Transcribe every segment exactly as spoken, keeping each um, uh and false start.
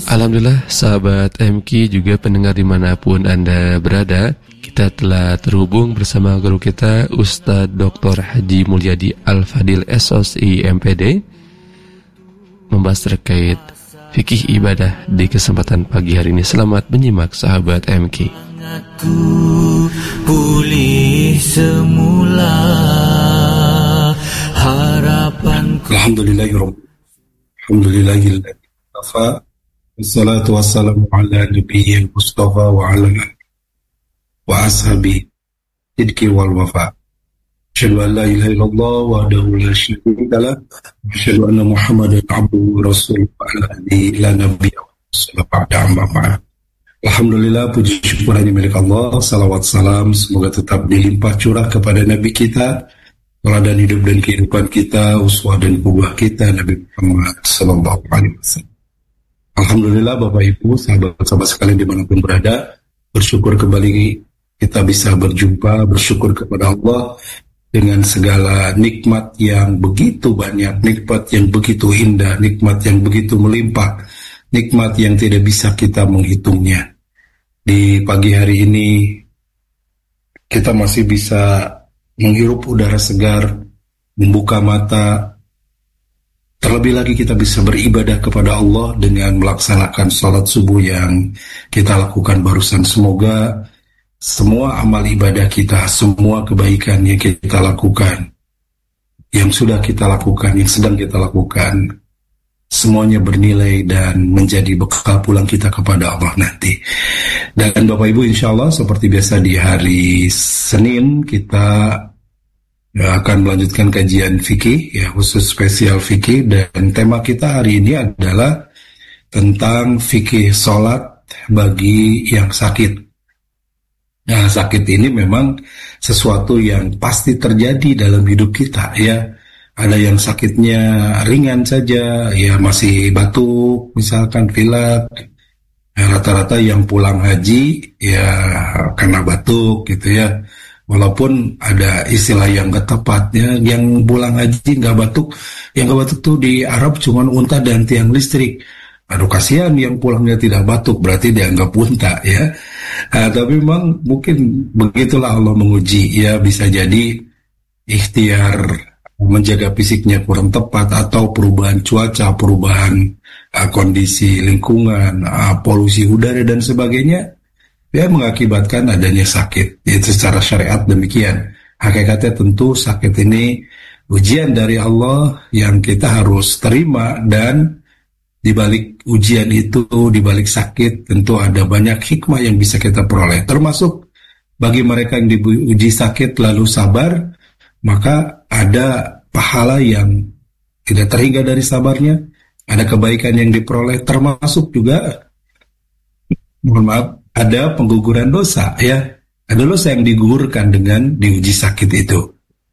Alhamdulillah sahabat M K juga pendengar dimanapun Anda berada, kita telah terhubung bersama guru kita Ustadz doktor Haji Mulyadi Al-Fadil S O S I M P D membahas terkait fikih ibadah di kesempatan pagi hari ini. Selamat menyimak sahabat M K. Pulih semula harapanku. Alhamdulillahirabbil Alhamdulillahil Mustafa wassalatu wassalamu ala nabiyyil Mustafa wa ala wa ashabi sidqi wal wafa. Asyhadu an la ilaha illallah wahdahu la syarika lah wa asyhadu anna Muhammadan abduhu wa rasuluhu wa ala alihi la nabiyya sallallahu alaihi wasallam. Alhamdulillah, puji syukur hanya milik Allah. Salawat salam semoga tetap dilimpah curah kepada Nabi kita, teladan hidup dan kehidupan kita, uswah dan qudwah kita, Nabi Muhammad sallallahu alaihi wasallam. Alhamdulillah Bapak Ibu, sahabat-sahabat sekalian dimanapun berada, bersyukur kembali kita bisa berjumpa, bersyukur kepada Allah dengan segala nikmat yang begitu banyak, nikmat yang begitu indah, nikmat yang begitu melimpah, nikmat yang tidak bisa kita menghitungnya. Di pagi hari ini kita masih bisa menghirup udara segar, membuka mata. Terlebih lagi kita bisa beribadah kepada Allah dengan melaksanakan sholat subuh yang kita lakukan barusan. Semoga semua amal ibadah kita, semua kebaikan yang kita lakukan, yang sudah kita lakukan, yang sedang kita lakukan, semuanya bernilai dan menjadi bekal pulang kita kepada Allah nanti. Dan Bapak Ibu, insya Allah seperti biasa di hari Senin kita ya, akan melanjutkan kajian fikih, ya khusus spesial fikih, dan tema kita hari ini adalah tentang fikih sholat bagi yang sakit. Nah, sakit ini memang sesuatu yang pasti terjadi dalam hidup kita, ya. Ada yang sakitnya ringan saja, ya masih batuk, misalkan pilek. Ya, rata-rata yang pulang haji, ya karena batuk gitu ya. Walaupun ada istilah yang gak tepatnya, yang pulang haji nggak batuk, yang nggak batuk tuh di Arab cuman unta dan tiang listrik. Aduh kasihan yang pulangnya tidak batuk, berarti dianggap unta ya. Nah, tapi memang mungkin begitulah Allah menguji, ya bisa jadi ikhtiar menjaga fisiknya kurang tepat, atau perubahan cuaca, perubahan uh, kondisi lingkungan, uh, polusi udara dan sebagainya, ya mengakibatkan adanya sakit. Itu secara syariat demikian. Hakikatnya tentu sakit ini ujian dari Allah yang kita harus terima, dan di balik ujian itu, di balik sakit tentu ada banyak hikmah yang bisa kita peroleh. Termasuk bagi mereka yang diuji sakit lalu sabar, maka ada pahala yang tidak terhingga dari sabarnya, ada kebaikan yang diperoleh, termasuk juga mohon maaf, ada pengguguran dosa, ya. Ada dosa yang digugurkan dengan diuji sakit itu.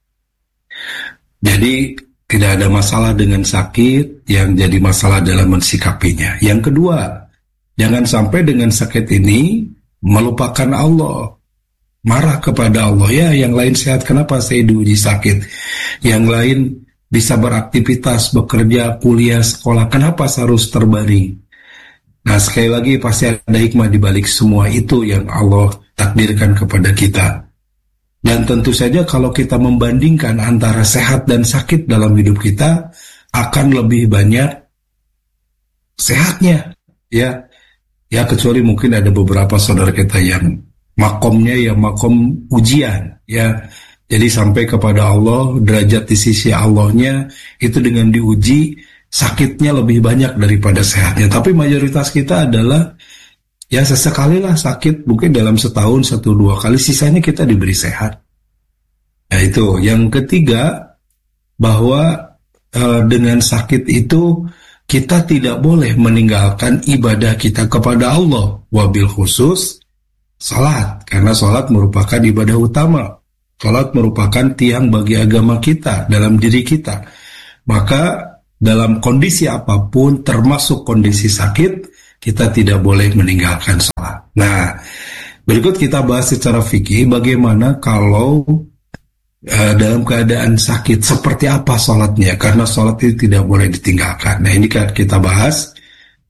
Jadi tidak ada masalah dengan sakit, yang jadi masalah dalam mensikapinya. Yang kedua, jangan sampai dengan sakit ini melupakan Allah, marah kepada Allah. Ya, yang lain sehat, kenapa saya diuji sakit? Yang lain bisa beraktivitas, bekerja, kuliah, sekolah, kenapa saya harus terbaring? Nah, sekali lagi pasti ada hikmah di balik semua itu yang Allah takdirkan kepada kita. Dan tentu saja kalau kita membandingkan antara sehat dan sakit dalam hidup kita, akan lebih banyak sehatnya, ya. Ya, kecuali mungkin ada beberapa saudara kita yang makomnya ya makom ujian, ya. Jadi sampai kepada Allah, derajat di sisi Allahnya itu dengan diuji, sakitnya lebih banyak daripada sehatnya. Tapi mayoritas kita adalah ya sesekali lah sakit, mungkin dalam setahun satu dua kali, sisanya kita diberi sehat. Nah itu. Yang ketiga, bahwa e, dengan sakit itu kita tidak boleh meninggalkan ibadah kita kepada Allah, wabil khusus salat, karena salat merupakan ibadah utama. Salat merupakan tiang bagi agama kita, dalam diri kita. Maka dalam kondisi apapun, termasuk kondisi sakit, kita tidak boleh meninggalkan salat. Nah, berikut kita bahas secara fikih bagaimana kalau uh, dalam keadaan sakit, seperti apa salatnya, karena salat itu tidak boleh ditinggalkan. Nah, ini kita bahas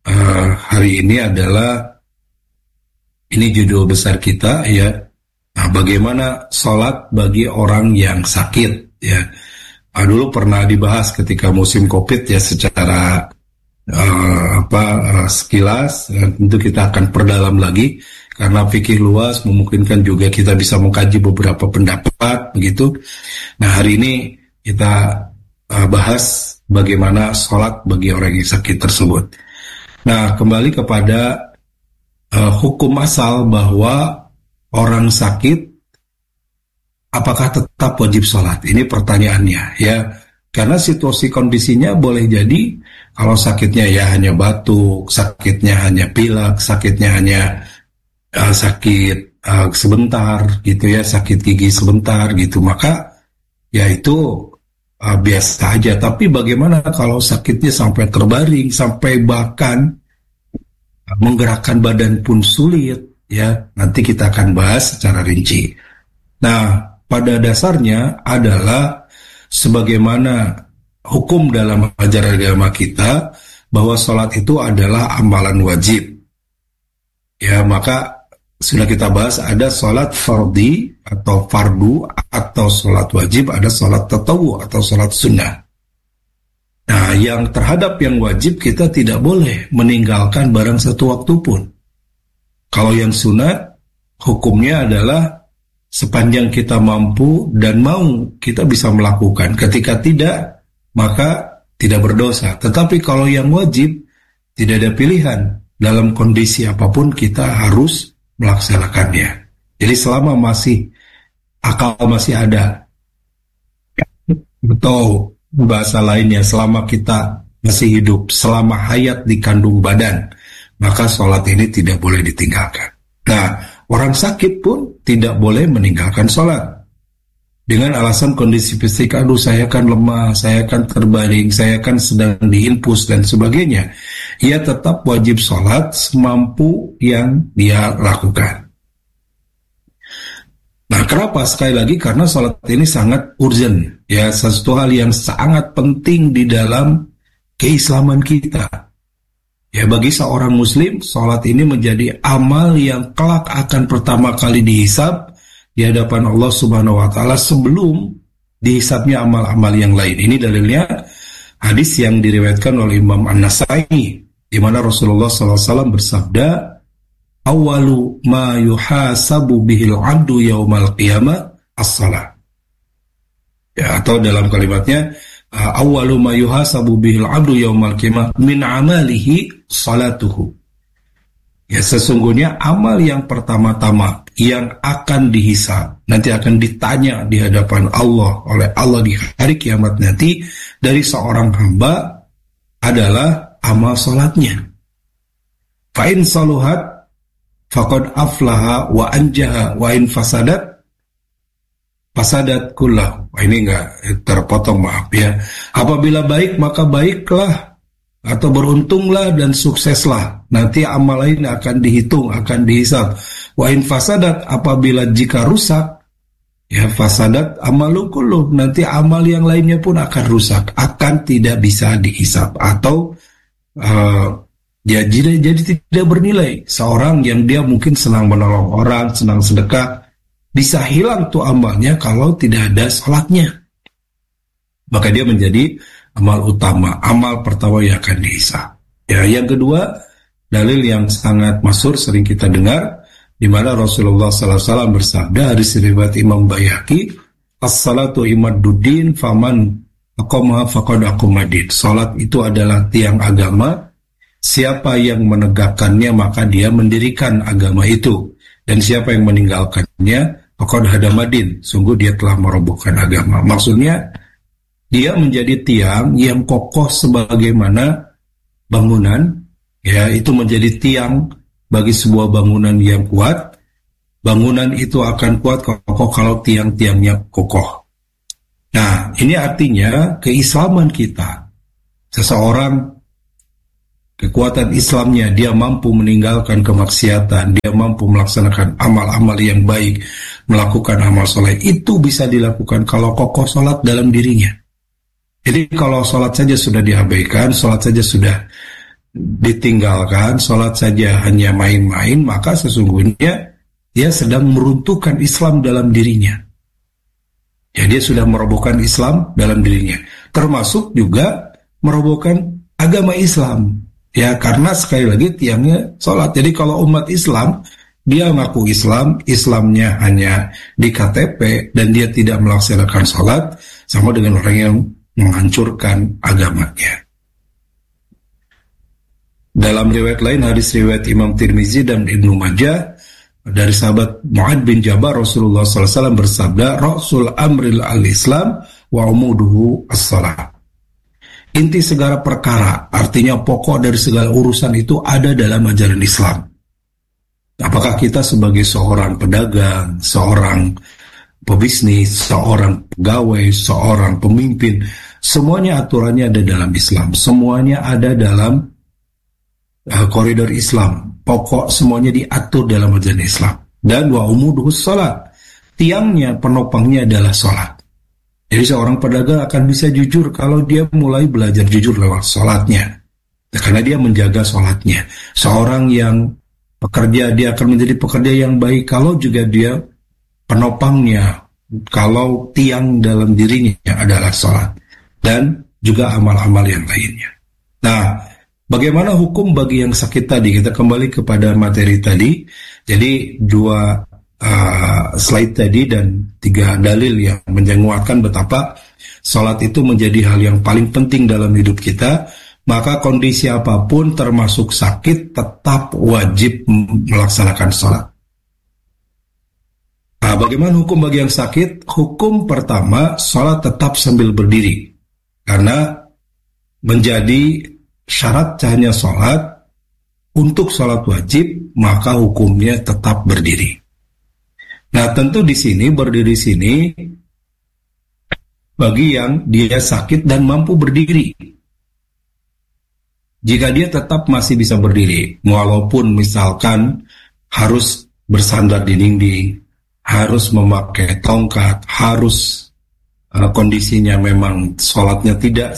uh, hari ini adalah, ini judul besar kita ya, nah, bagaimana sholat bagi orang yang sakit ya. Nah, dulu pernah dibahas ketika musim COVID ya secara uh, apa uh, sekilas, dan tentu kita akan perdalam lagi karena fikih luas memungkinkan juga kita bisa mengkaji beberapa pendapat begitu. Nah, hari ini kita uh, bahas bagaimana sholat bagi orang yang sakit tersebut. Nah, kembali kepada uh, hukum asal bahwa orang sakit apakah tetap wajib sholat? Ini pertanyaannya ya. Karena situasi kondisinya boleh jadi kalau sakitnya ya hanya batuk, sakitnya hanya pilek, sakitnya hanya uh, sakit uh, sebentar gitu ya, sakit gigi sebentar gitu, maka ya itu Uh, biasa aja. Tapi bagaimana kalau sakitnya sampai terbaring, sampai bahkan uh, menggerakkan badan pun sulit ya, nanti kita akan bahas secara rinci. Nah, pada dasarnya adalah sebagaimana hukum dalam ajaran agama kita bahwa sholat itu adalah amalan wajib ya. Maka sudah kita bahas ada sholat fardhi atau fardu, atau sholat wajib, ada sholat tatawu atau sholat sunnah. Nah, yang terhadap yang wajib kita tidak boleh meninggalkan barang satu waktu pun. Kalau yang sunat, hukumnya adalah sepanjang kita mampu dan mau, kita bisa melakukan. Ketika tidak, maka tidak berdosa. Tetapi kalau yang wajib, tidak ada pilihan. Dalam kondisi apapun kita harus melaksanakannya. Jadi selama masih akal masih ada, atau bahasa lainnya selama kita masih hidup, selama hayat di kandung badan, maka sholat ini tidak boleh ditinggalkan. Nah, orang sakit pun tidak boleh meninggalkan sholat dengan alasan kondisi fisik, aduh saya kan lemah, saya kan terbaring, saya kan sedang diinfus dan sebagainya. Ia tetap wajib sholat semampu yang dia lakukan. Nah, kenapa? Sekali lagi karena sholat ini sangat urgent ya, sesuatu hal yang sangat penting di dalam keislaman kita ya. Bagi seorang muslim, sholat ini menjadi amal yang kelak akan pertama kali dihisab di hadapan Allah Subhanahu wa Ta'ala sebelum dihisabnya amal-amal yang lain. Ini dalilnya hadis yang diriwayatkan oleh Imam An-Nasai, di mana Rasulullah sallallahu alaihi wasallam bersabda, awalu ma yuhasabu bihil abdu yaumal qiyamah as-salah. Ya, atau dalam kalimatnya, awalu ma yuhasabu bihil abdu yaumal qiyamah min amalihi salatuhu. Ya, sesungguhnya amal yang pertama-tama yang akan dihisab, nanti akan ditanya di hadapan Allah oleh Allah di hari kiamat nanti dari seorang hamba adalah amal sholatnya. Fa'in saluhat faqad aflaha wa anjaha wa in fasadat fasadat kullahu. Ini enggak terpotong, maaf ya. Apabila baik maka baiklah atau beruntunglah dan sukseslah. Nanti amal lain akan dihitung, akan dihisab. Wa in fasadat, apabila jika rusak, ya fasadat amalu kullu, nanti amal yang lainnya pun akan rusak, akan tidak bisa dihisab atau Uh, ya jadi, jadi tidak bernilai. Seorang yang dia mungkin senang menolong orang, senang sedekah, bisa hilang tuh amalnya kalau tidak ada sholatnya. Maka dia menjadi amal utama, amal pertama yang akan dihisab. Ya, yang kedua, dalil yang sangat masyhur sering kita dengar, di mana Rasulullah sallallahu alaihi wasallam bersabda, hadis riwayat Imam Baihaqi, as-salatu imaduddin faman aqamaha faqad aqamadin. Salat itu adalah tiang agama. Siapa yang menegakkannya maka dia mendirikan agama itu. Dan siapa yang meninggalkannya faqad hadamadin. Sungguh dia telah merobohkan agama. Maksudnya dia menjadi tiang yang kokoh sebagaimana bangunan. Ya, itu menjadi tiang bagi sebuah bangunan yang kuat. Bangunan itu akan kuat kokoh kalau tiang-tiangnya kokoh. Nah, ini artinya keislaman kita. Seseorang, kekuatan Islamnya, dia mampu meninggalkan kemaksiatan, dia mampu melaksanakan amal-amal yang baik, melakukan amal soleh. Itu bisa dilakukan kalau kokoh sholat dalam dirinya. Jadi kalau sholat saja sudah diabaikan, sholat saja sudah ditinggalkan, sholat saja hanya main-main, maka sesungguhnya dia sedang meruntuhkan Islam dalam dirinya. Ya, dia sudah merobohkan Islam dalam dirinya, termasuk juga merobohkan agama Islam. Ya, karena sekali lagi tiangnya sholat. Jadi kalau umat Islam, dia mengaku Islam, Islamnya hanya di K T P dan dia tidak melaksanakan sholat, sama dengan orang yang menghancurkan agamanya. Dalam riwayat lain, hadis riwayat Imam Tirmizi dan Ibnu Majah, dari sahabat Mu'ad bin Jabal, Rasulullah sallallahu alaihi wasallam bersabda, Rasul amril al-Islam wa umuduhu as-salat. Inti segala perkara, artinya pokok dari segala urusan itu ada dalam ajaran Islam. Apakah kita sebagai seorang pedagang, seorang pebisnis, seorang pegawai, seorang pemimpin, semuanya aturannya ada dalam Islam. Semuanya ada dalam uh, koridor Islam. Pokok semuanya diatur dalam ajaran Islam. Dan wa umuduhus salat. Tiangnya, penopangnya adalah salat. Jadi seorang pedagang akan bisa jujur kalau dia mulai belajar jujur lewat salatnya. Karena dia menjaga salatnya. Seorang yang pekerja, dia akan menjadi pekerja yang baik kalau juga dia penopangnya, kalau tiang dalam dirinya adalah salat. Dan juga amal-amal yang lainnya. Nah, bagaimana hukum bagi yang sakit tadi? Kita kembali kepada materi tadi. Jadi dua Uh, slide tadi dan tiga dalil yang menguatkan betapa sholat itu menjadi hal yang paling penting dalam hidup kita. Maka kondisi apapun termasuk sakit tetap wajib melaksanakan sholat. Nah, bagaimana hukum bagi yang sakit? Hukum pertama, sholat tetap sambil berdiri, karena menjadi syarat sahnya sholat. Untuk sholat wajib, maka hukumnya tetap berdiri. Nah, tentu di sini berdiri sini bagi yang dia sakit dan mampu berdiri. Jika dia tetap masih bisa berdiri, walaupun misalkan harus bersandar di dinding, harus memakai tongkat, harus uh, kondisinya memang sholatnya tidak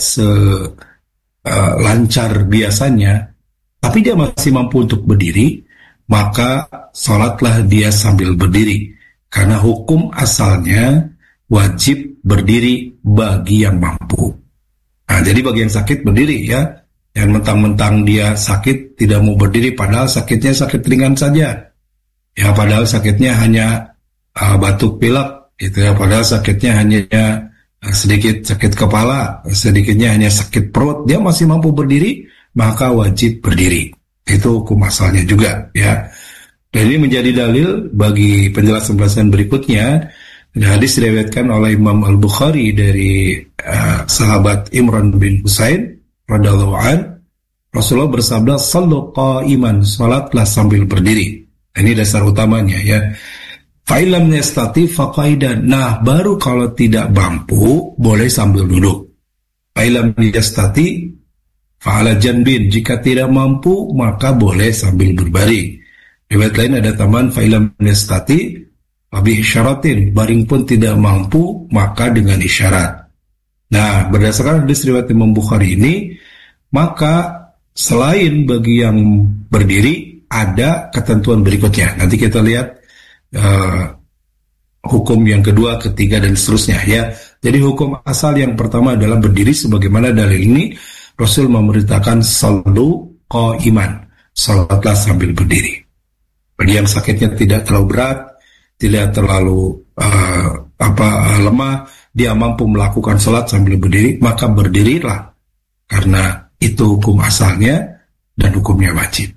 selancar uh, biasanya, tapi dia masih mampu untuk berdiri, maka sholatlah dia sambil berdiri. Karena hukum asalnya wajib berdiri bagi yang mampu. Nah, jadi bagi yang sakit berdiri ya. Yang mentang-mentang dia sakit tidak mau berdiri, padahal sakitnya sakit ringan saja. Ya, padahal sakitnya hanya uh, batuk pilek, gitu ya. Padahal sakitnya hanya uh, sedikit sakit kepala, sedikitnya hanya sakit perut, dia masih mampu berdiri, maka wajib berdiri. Itu hukum asalnya juga ya. Dan ini menjadi dalil bagi penjelasan-penjelasan berikutnya. Hadis diriwayatkan oleh Imam Al-Bukhari dari uh, sahabat Imran bin Husain radhiyallahu an, Rasulullah bersabda, "Shallu qa'iman," salatlah sambil berdiri. Ini dasar utamanya ya. Fa illam yastati fa qa'idan. Nah, baru kalau tidak mampu boleh sambil duduk. Fa illam yastati fa ala janbin. Jika tidak mampu maka boleh sambil berbaring. Riwayat lain ada tambahan fa'ilam yastati wabi isyaratin, baring pun tidak mampu maka dengan isyarat. Nah, berdasarkan hadis riwayat Imam Bukhari ini, maka selain bagi yang berdiri ada ketentuan berikutnya. Nanti kita lihat uh, hukum yang kedua, ketiga dan seterusnya ya. Jadi hukum asal yang pertama adalah berdiri, sebagaimana dalil ini Rasul memerintahkan sallu qa'iman, salatlah sambil berdiri. Bagi yang sakitnya tidak terlalu berat, tidak terlalu uh, apa lemah, dia mampu melakukan salat sambil berdiri, maka berdirilah, karena itu hukum asalnya dan hukumnya wajib.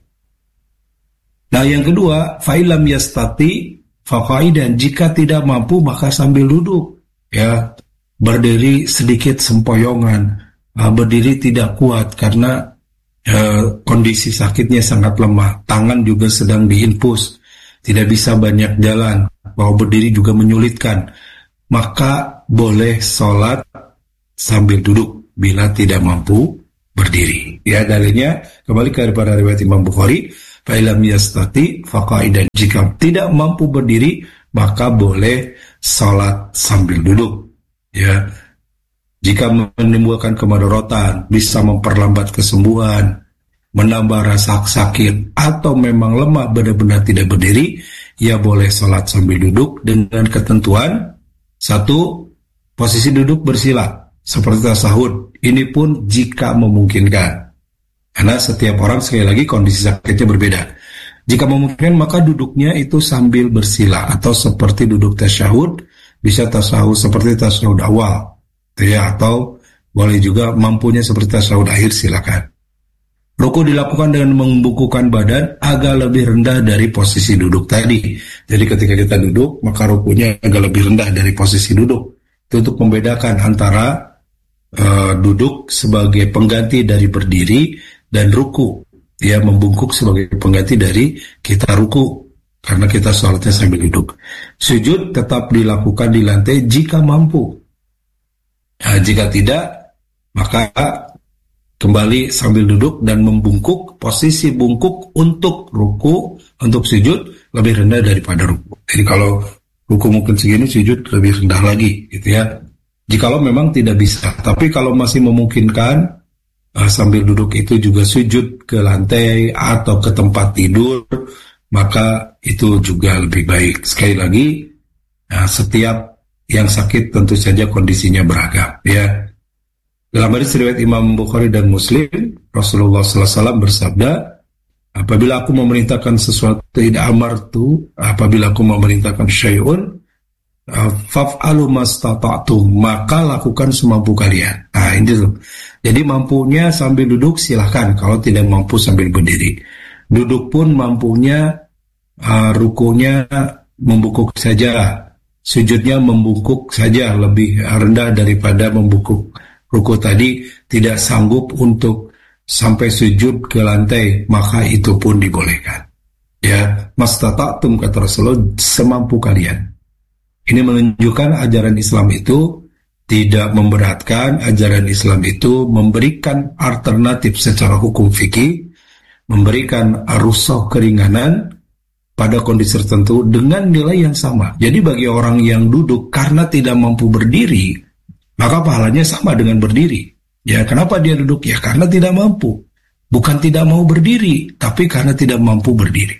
Nah, yang kedua, fa'ilam yastati faqaidan, jika tidak mampu maka sambil duduk ya, berdiri sedikit sempoyongan, uh, berdiri tidak kuat karena Uh, kondisi sakitnya sangat lemah, tangan juga sedang diinfus, tidak bisa banyak jalan, mau berdiri juga menyulitkan, maka boleh sholat sambil duduk bila tidak mampu berdiri. Ya, dalilnya kembali kepada riwayat Imam Bukhari, fa'ilam yastati faqaidan, jika tidak mampu berdiri maka boleh sholat sambil duduk. Ya, jika menimbulkan kemudaratan, bisa memperlambat kesembuhan, menambah rasa sakit, atau memang lemah benar-benar tidak berdiri, ia boleh sholat sambil duduk dengan ketentuan satu, posisi duduk bersila seperti tasahud. Ini pun jika memungkinkan, karena setiap orang sekali lagi kondisi sakitnya berbeda. Jika memungkinkan maka duduknya itu sambil bersila atau seperti duduk tasyahud, bisa tasahud seperti tasahud awal, ya, atau boleh juga mampunya seperti tasahud akhir, silakan. Ruku dilakukan dengan membungkukkan badan agak lebih rendah dari posisi duduk tadi. Jadi ketika kita duduk, maka rukunya agak lebih rendah dari posisi duduk. Itu untuk membedakan antara uh, duduk sebagai pengganti dari berdiri dan ruku. Ya, membungkuk sebagai pengganti dari kita ruku, karena kita sholatnya sambil duduk. Sujud tetap dilakukan di lantai jika mampu. Nah, jika tidak, maka kembali sambil duduk dan membungkuk. Posisi bungkuk untuk ruku, untuk sujud lebih rendah daripada ruku. Jadi kalau ruku mungkin segini, sujud lebih rendah lagi, gitu ya. Jikalau memang tidak bisa, tapi kalau masih memungkinkan uh, sambil duduk itu juga sujud ke lantai atau ke tempat tidur, maka itu juga lebih baik. Sekali lagi, uh, setiap yang sakit tentu saja kondisinya beragam, ya. Dalam hadis riwayat Imam Bukhari dan Muslim, Rasulullah sallallahu alaihi wasallam bersabda, apabila aku memerintahkan sesuatu, tidak amartu, apabila aku memerintahkan syai'un, faf'alu mastata'tum, maka lakukan semampu kalian. Nah, ini tuh. Jadi mampunya sambil duduk silahkan, kalau tidak mampu sambil berdiri. Duduk pun mampunya, uh, rukunya membungkuk saja, sujudnya membungkuk saja, lebih rendah daripada membungkuk. Ruku tadi tidak sanggup untuk sampai sujud ke lantai, maka itu pun dibolehkan. Ya, mastata'tum kata Rasulullah, semampu kalian. Ini menunjukkan ajaran Islam itu tidak memberatkan, ajaran Islam itu memberikan alternatif secara hukum fikih, memberikan rukhsah keringanan pada kondisi tertentu dengan nilai yang sama. Jadi bagi orang yang duduk karena tidak mampu berdiri, maka pahalanya sama dengan berdiri. Ya, kenapa dia duduk? Ya, karena tidak mampu. Bukan tidak mau berdiri, tapi karena tidak mampu berdiri.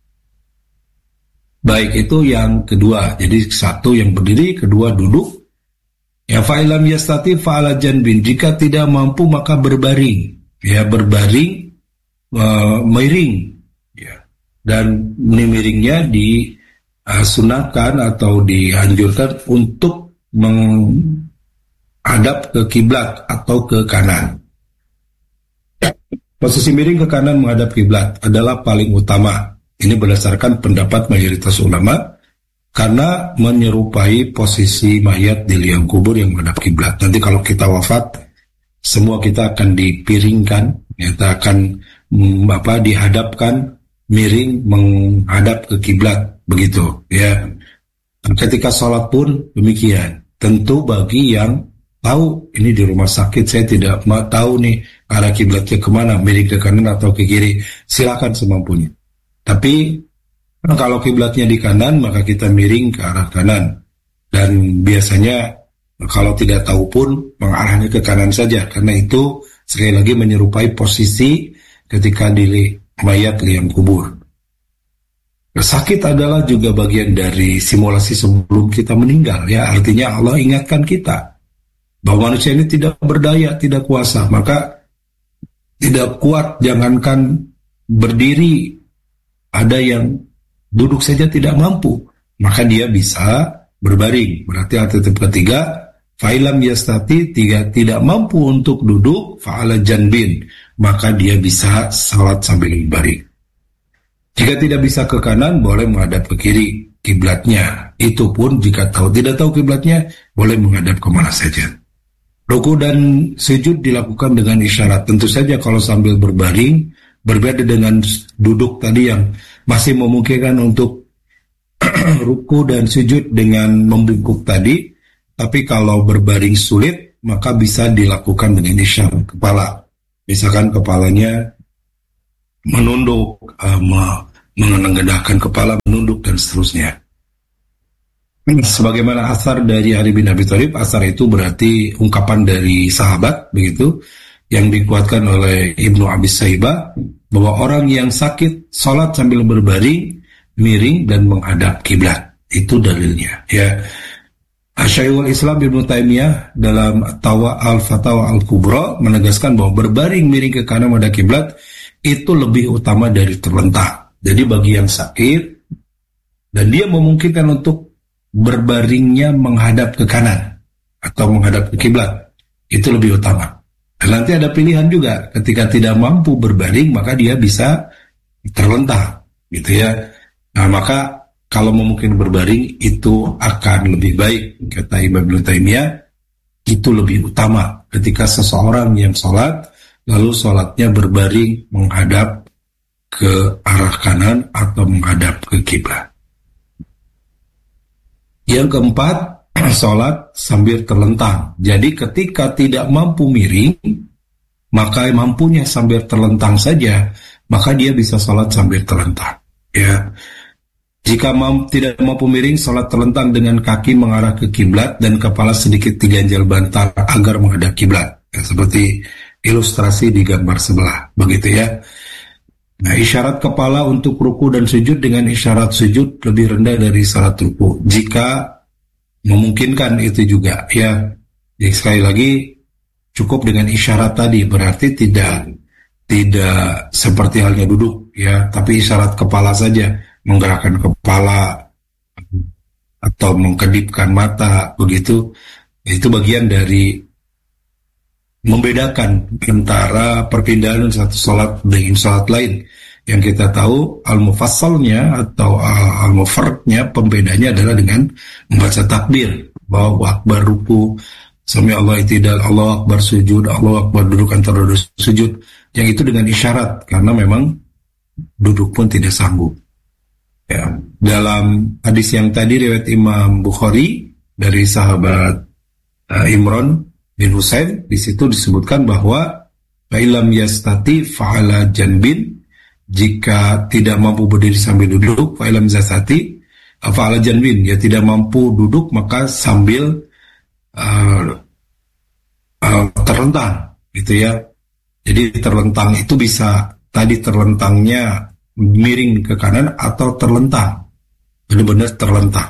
Baik, itu yang kedua. Jadi satu yang berdiri, kedua duduk. Ya, fa'ilam yastati fa'ala janbin. Jika tidak mampu maka berbaring. Ya, berbaring, uh, miring. Ya. Dan miringnya disunahkan uh, atau dianjurkan untuk meng hadap ke kiblat atau ke kanan. Posisi miring ke kanan menghadap kiblat adalah paling utama. Ini berdasarkan pendapat mayoritas ulama, karena menyerupai posisi mayat di liang kubur yang menghadap kiblat. Nanti kalau kita wafat, semua kita akan dipiringkan, kita akan mm, apa dihadapkan miring menghadap ke kiblat, begitu ya. Ketika sholat pun demikian. Tentu bagi yang tahu ini di rumah sakit saya tidak mau tahu nih arah kiblatnya kemana, miring ke kanan atau ke kiri, silakan semampunya. Tapi kalau kiblatnya di kanan maka kita miring ke arah kanan, dan biasanya kalau tidak tahu pun mengarahnya ke kanan saja, karena itu sekali lagi menyerupai posisi ketika di mayat liang kubur. Sakit adalah juga bagian dari simulasi sebelum kita meninggal, ya, artinya Allah ingatkan kita bahwa manusia ini tidak berdaya, tidak kuasa, maka tidak kuat, jangankan berdiri, ada yang duduk saja tidak mampu, maka dia bisa berbaring. Berarti alternatif ketiga, fa'ilam yastati, tiga, tidak mampu untuk duduk, fa'ala janbin, maka dia bisa salat sambil berbaring. Jika tidak bisa ke kanan, boleh menghadap ke kiri kiblatnya. Itu pun jika tahu tidak tahu kiblatnya, boleh menghadap kemana saja. Ruku dan sujud dilakukan dengan isyarat. Tentu saja kalau sambil berbaring, berbeda dengan duduk tadi yang masih memungkinkan untuk ruku dan sujud dengan membungkuk tadi. Tapi kalau berbaring sulit, maka bisa dilakukan dengan isyarat kepala. Misalkan kepalanya menunduk, uh, mengendahkan kepala, menunduk, dan seterusnya. Sebagaimana asar dari Ali bin Abi Thalib, asar itu berarti ungkapan dari sahabat, begitu. yang dikuatkan oleh Ibnu Abi Saibah, bahwa orang yang sakit sholat sambil berbaring, miring dan menghadap kiblat. Itu dalilnya. Ya, Syekhul Islam Ibnu Taimiyah dalam Tawa Al-Fatawa Al-Kubra menegaskan bahwa berbaring miring ke kanan menghadap kiblat itu lebih utama dari terlentang. Jadi bagi yang sakit dan dia memungkinkan untuk berbaringnya menghadap ke kanan atau menghadap ke kiblat, itu lebih utama. Dan nanti ada pilihan juga, ketika tidak mampu berbaring maka dia bisa terlentang, gitu ya. Nah, maka kalau memungkinkan berbaring itu akan lebih baik, kata Imam Ibnu Taimiyah. Itu lebih utama ketika seseorang yang sholat lalu sholatnya berbaring menghadap ke arah kanan atau menghadap ke kiblat. Yang keempat, sholat sambil terlentang. Jadi ketika tidak mampu miring, maka mampunya sambil terlentang saja, maka dia bisa sholat sambil terlentang. Ya, jika mam, tidak mampu miring, sholat terlentang dengan kaki mengarah ke kiblat dan kepala sedikit diganjal bantal agar menghadap kiblat. Ya, seperti ilustrasi di gambar sebelah, begitu ya. Nah, isyarat kepala untuk ruku dan sujud dengan isyarat sujud lebih rendah dari isyarat ruku, jika memungkinkan itu juga, ya. Jadi sekali lagi cukup dengan isyarat tadi, berarti tidak tidak seperti halnya duduk, ya, tapi isyarat kepala saja, menggerakkan kepala atau mengkedipkan mata, begitu. Itu bagian dari membedakan antara perpindahan satu sholat dengan sholat lain. Yang kita tahu al-mufassalnya atau al-mufardnya, pembedanya adalah dengan membaca takbir, Allahu Akbar ruku, sami Allah itidal, Allahu Akbar sujud, Allahu Akbar duduk antara duduk sujud. Yang itu dengan isyarat, karena memang duduk pun tidak sanggup. Ya. Dalam hadis yang tadi riwayat Imam Bukhari dari sahabat uh, Imran bin Husain, di situ disebutkan bahwa fa'ilam yastati fa'ala janbin, jika tidak mampu berdiri sambil duduk, fa'ilam yastati fa'ala janbin, ya tidak mampu duduk maka sambil uh, uh, terlentang, gitu ya. Jadi terlentang itu bisa tadi terlentangnya miring ke kanan atau terlentang, benar-benar terlentang.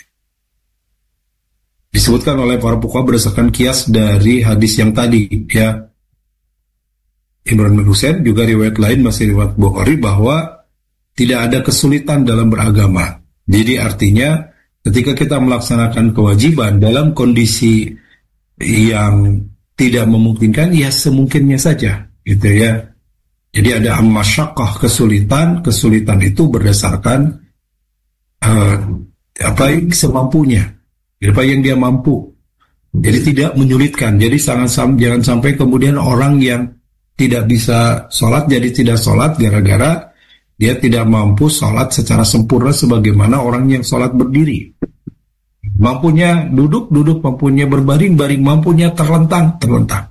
Disebutkan oleh para fuqaha berdasarkan kias dari hadis yang tadi, ya. Imran bin Husain, juga riwayat lain masih riwayat Bukhari, bahwa tidak ada kesulitan dalam beragama. Jadi artinya ketika kita melaksanakan kewajiban dalam kondisi yang tidak memungkinkan, ya semungkinnya saja, gitu ya. Jadi ada masyaqqah, kesulitan, kesulitan itu berdasarkan uh, apa yang semampunya, apa yang dia mampu. Jadi tidak menyulitkan. Jadi sangat jangan sampai kemudian orang yang tidak bisa sholat jadi tidak sholat gara-gara dia tidak mampu sholat secara sempurna sebagaimana orang yang sholat berdiri. Mampunya duduk, duduk, mampunya berbaring, baring, mampunya terlentang, terlentang.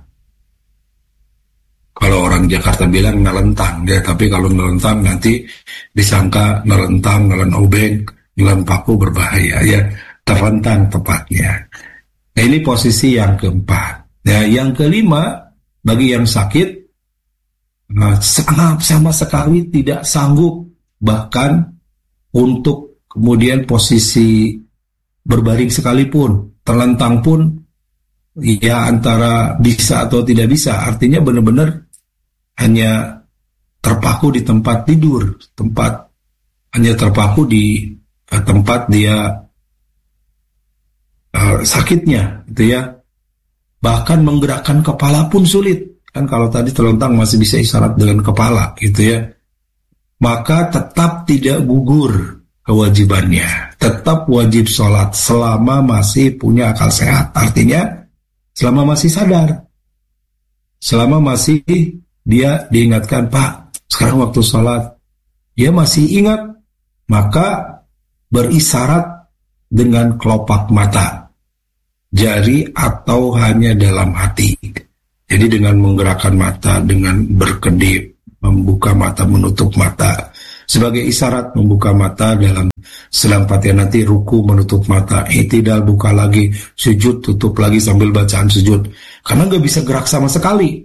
Kalau orang Jakarta bilang nelentang, ya, tapi kalau nelentang nanti disangka nelentang, nelen obeng, nelen paku, berbahaya, ya. Terlentang tepatnya. Nah, ini posisi yang keempat. Nah, yang kelima, bagi yang sakit, nah, sangat sama sekali tidak sanggup bahkan untuk kemudian posisi berbaring sekalipun, terlentang pun ya antara bisa atau tidak bisa. Artinya benar-benar hanya terpaku di tempat tidur, tempat hanya terpaku di uh, tempat dia uh, sakitnya, gitu ya. Bahkan menggerakkan kepala pun sulit. Kan kalau tadi terlentang masih bisa isyarat dengan kepala, gitu ya. Maka tetap tidak gugur kewajibannya, tetap wajib sholat selama masih punya akal sehat. Artinya selama masih sadar, selama masih dia diingatkan, Pak, sekarang waktu sholat, dia masih ingat, maka berisyarat dengan kelopak mata, jari atau hanya dalam hati. Jadi dengan menggerakkan mata, dengan berkedip, membuka mata, menutup mata, sebagai isyarat membuka mata dalam sedang Fatihah nanti, ruku menutup mata, i'tidal buka lagi, sujud tutup lagi sambil bacaan sujud. Karena nggak bisa gerak sama sekali.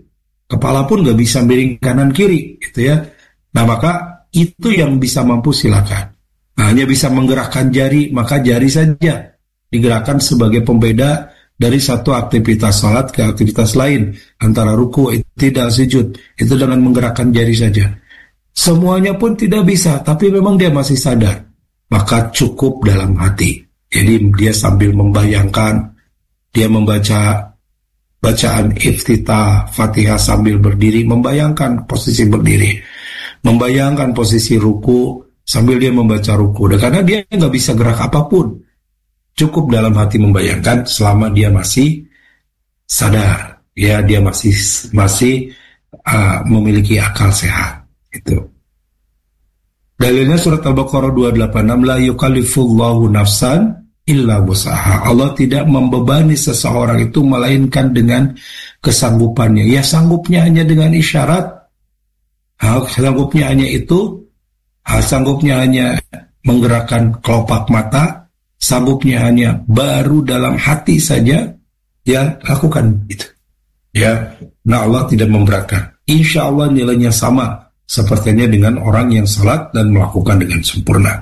kepala pun nggak bisa miring kanan kiri, gitu ya. Nah maka itu yang bisa mampu silakan. Nah, hanya bisa menggerakkan jari, maka jari saja digerakkan sebagai pembeda dari satu aktivitas salat ke aktivitas lain, antara ruku, tidak sujud, itu dengan menggerakkan jari saja. Semuanya pun tidak bisa, tapi memang dia masih sadar, maka cukup dalam hati. Jadi dia sambil membayangkan, dia membaca bacaan iftitah Fatihah sambil berdiri, membayangkan posisi berdiri, membayangkan posisi ruku sambil dia membaca ruku. Dan karena dia nggak bisa gerak apapun, cukup dalam hati membayangkan selama dia masih sadar, ya dia masih masih uh, memiliki akal sehat. Itu. Dalilnya surat Al-Baqarah dua delapan enam, la yukallifullahu nafsan illa wus'aha. Allah tidak membebani seseorang itu melainkan dengan kesanggupannya. Ya sanggupnya hanya dengan isyarat. Ha, sanggupnya hanya itu. Ha, sanggupnya hanya menggerakkan kelopak mata. Sanggupnya hanya baru dalam hati saja. Ya lakukan itu. Ya, nah Allah tidak memberatkan. Insya Allah nilainya sama sepertinya dengan orang yang salat dan melakukan dengan sempurna.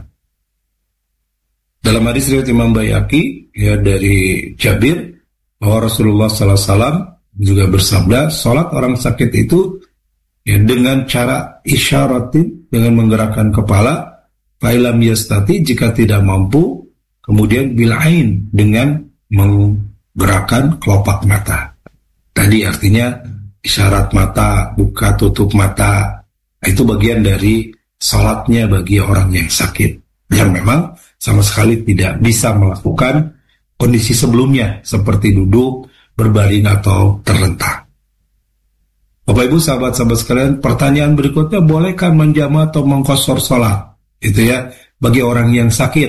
Dalam hadis riwayat Imam Baihaqi ya dari Jabir bahwa Rasulullah sallallahu alaihi wasallam juga bersabda, salat orang sakit itu ya dengan cara isyaratin, dengan menggerakkan kepala, fa'ilam yastati, jika tidak mampu, kemudian bil'ain, dengan menggerakkan kelopak mata. Tadi artinya isyarat mata, buka tutup mata, itu bagian dari salatnya bagi orang yang sakit, yang memang sama sekali tidak bisa melakukan kondisi sebelumnya seperti duduk, berbaring atau terlentang. Bapak Ibu sahabat-sahabat sekalian, pertanyaan berikutnya, bolehkah menjama atau mengqashar salat? Itu ya bagi orang yang sakit.